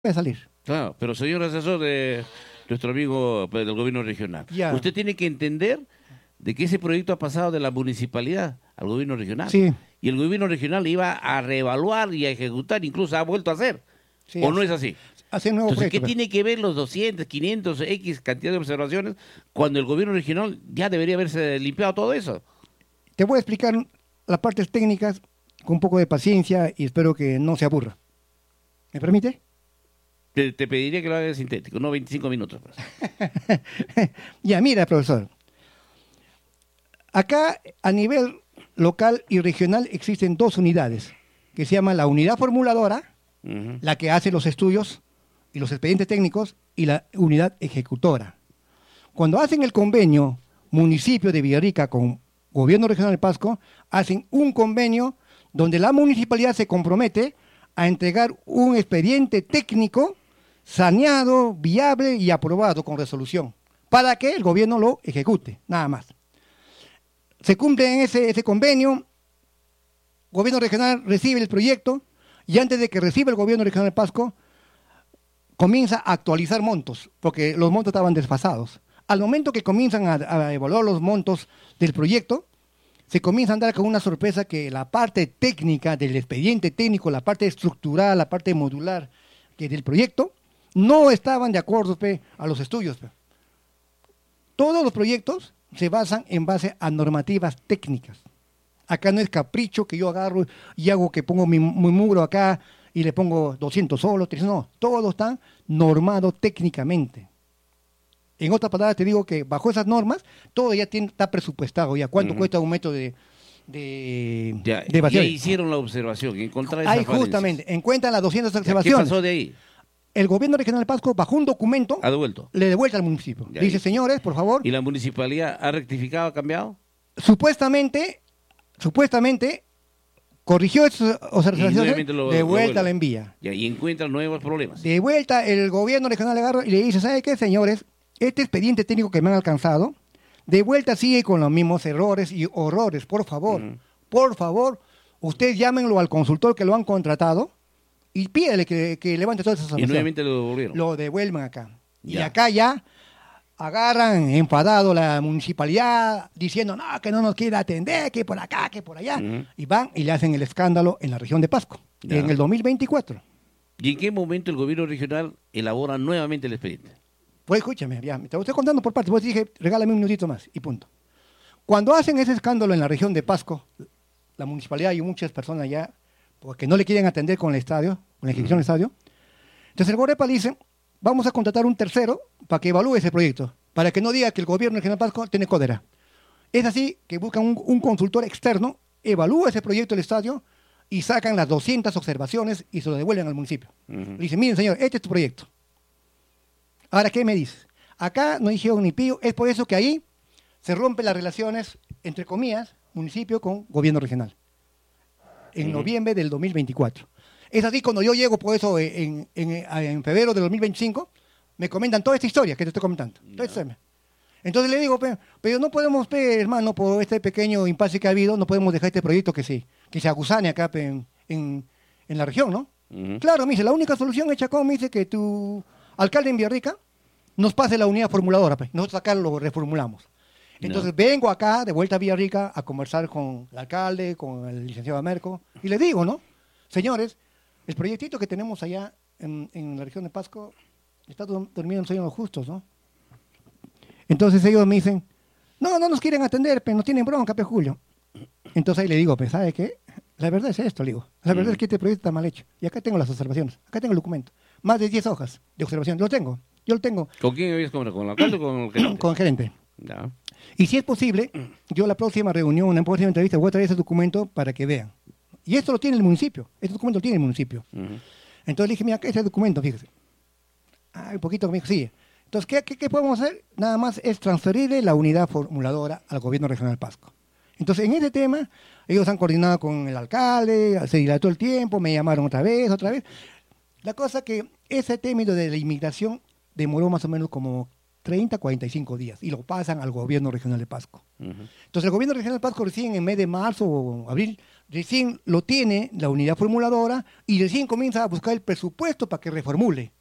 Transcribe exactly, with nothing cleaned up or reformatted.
puede salir. Claro, pero señor asesor de nuestro amigo pues, del gobierno regional, Ya. usted tiene que entender de que ese proyecto ha pasado de la municipalidad al gobierno regional. Sí. Y el gobierno regional iba a reevaluar y a ejecutar, incluso ha vuelto a hacer. Sí, ¿O hace- no es así? Hace un nuevo Entonces, proyecto. ¿qué pero- tiene que ver los doscientos, quinientos, X cantidad de observaciones cuando el gobierno regional ya debería haberse limpiado todo eso? Te voy a explicar las partes técnicas con un poco de paciencia y espero que no se aburra. ¿Me permite? Te, te pediría que lo hagas sintético, no veinticinco minutos. Pues. Ya, mira, profesor. Acá, a nivel local y regional, existen dos unidades, que se llama la unidad formuladora, Ujú. la que hace los estudios y los expedientes técnicos, y la unidad ejecutora. Cuando hacen el convenio municipio de Villarrica con Gobierno Regional de Pasco, hacen un convenio donde la municipalidad se compromete a entregar un expediente técnico saneado, viable y aprobado con resolución, para que el gobierno lo ejecute, nada más. Se cumple en ese, ese convenio, gobierno regional recibe el proyecto y antes de que reciba el gobierno regional de Pasco, comienza a actualizar montos, porque los montos estaban desfasados. Al momento que comienzan a, a evaluar los montos del proyecto, se comienza a andar con una sorpresa que la parte técnica del expediente técnico, la parte estructural, la parte modular que del proyecto, no estaban de acuerdo pe, a los estudios. Pe. Todos los proyectos se basan en base a normativas técnicas. Acá no es capricho que yo agarro y hago que pongo mi, mi muro acá y le pongo doscientos solos, trescientos, no, todo está normado técnicamente. En otras palabras te digo que bajo esas normas todo ya tiene, está presupuestado, ya cuánto Ujú. cuesta un metro de, de, Ya, de vaciado. ya hicieron la observación, encontrar esas Ahí falencias. justamente, encuentran las doscientas Ya, ¿qué observaciones. pasó de ahí? El gobierno regional de Pasco, bajo un documento, Ha devuelto. le devuelve al municipio. Ya, Dice, y- señores, por favor, ¿Y la municipalidad ha rectificado, ha cambiado? supuestamente, supuestamente, corrigió esas Y observaciones, nuevamente lo- de lo vuelta vuelve. la envía. Ya, y encuentran nuevos problemas. De vuelta el gobierno regional le agarra y le dice, ¿sabe qué, señores? Este expediente técnico que me han alcanzado, de vuelta sigue con los mismos errores y horrores. Por favor, Ujú. por favor, ustedes llámenlo al consultor que lo han contratado y pídele que, que levante todas esas Y observaciones. nuevamente lo devolvieron. Lo devuelven acá. Y Ya. acá ya agarran enfadado la municipalidad diciendo, no, que no nos quiere atender, que por acá, que por allá. Ujú. Y van y le hacen el escándalo en la región de Pasco, Ya. en el dos mil veinticuatro. ¿Y en qué momento el gobierno regional elabora nuevamente el expediente? Pues escúchame, ya, te lo estoy contando por partes. Pues dije, regálame un minutito más y punto. Cuando hacen ese escándalo en la región de Pasco, la municipalidad y muchas personas ya, porque no le quieren atender con el estadio, con la ejecución del estadio, entonces el Gorepa dice, vamos a contratar un tercero para que evalúe ese proyecto, para que no diga que el gobierno regional de Pasco tiene cólera. Es así que buscan un, un consultor externo, evalúa ese proyecto del estadio y sacan las doscientas observaciones y se lo devuelven al municipio. Ujú. Le dicen, miren señor, este es tu proyecto. Ahora, ¿qué me dices? Acá no dijeron ni pío, es por eso que ahí se rompen las relaciones, entre comillas, municipio con gobierno regional. En Ujú. noviembre del dos mil veinticuatro. Es así cuando yo llego, por eso, en, en, en febrero del dos mil veinticinco, me comentan toda esta historia que te estoy comentando. Toda esta historia. Entonces le digo, pe, pero no podemos, pe, hermano, por este pequeño impasse que ha habido, no podemos dejar este proyecto que se, que se aguzane acá pe, en, en, en la región, ¿no? Ujú. Claro, me dice, la única solución es, Chacón, me dice que tu alcalde en Villarrica nos pase la unidad formuladora, pues. Nosotros acá lo reformulamos. Entonces No. vengo acá, de vuelta a Villarrica, a conversar con el alcalde, con el licenciado Amerco, y le digo, ¿no? Señores, el proyectito que tenemos allá en, en la región de Pasco está dur- durmiendo en sueños los justos, ¿no? Entonces ellos me dicen, no, no nos quieren atender, pero nos tienen bronca, pe Julio. Entonces ahí le digo, pues, ¿sabe qué? La verdad es esto, le digo. La verdad Mm. es que este proyecto está mal hecho. Y acá tengo las observaciones, acá tengo el documento. Más de diez hojas de observación, lo tengo. Yo lo tengo ¿Con quién habías conversado? ¿Con el alcalde o con el gerente? con el gerente. Ya. Y si es posible, yo la próxima reunión, una próxima entrevista, voy a traer ese documento para que vean. Y esto lo tiene el municipio, este documento lo tiene el municipio. Ujú. Entonces le dije, mira, ese documento, fíjese. Ah, un poquito me dijo, sí. Entonces, ¿qué, qué, qué podemos hacer? Nada más es transferirle la unidad formuladora al gobierno regional Pasco. Entonces, en ese tema, ellos han coordinado con el alcalde, se dilató el tiempo, me llamaron otra vez, otra vez. La cosa que ese término de la inmigración demoró más o menos como treinta, cuarenta y cinco días y lo pasan al gobierno regional de Pasco. Ujú. Entonces el gobierno regional de Pasco recién en mes de marzo o abril, recién lo tiene la unidad formuladora y recién comienza a buscar el presupuesto para que reformule.